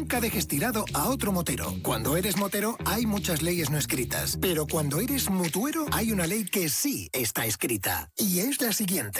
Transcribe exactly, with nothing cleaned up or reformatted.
Nunca dejes tirado a otro motero. Cuando eres motero hay muchas leyes no escritas, pero cuando eres mutuero hay una ley que sí está escrita. Y es la siguiente.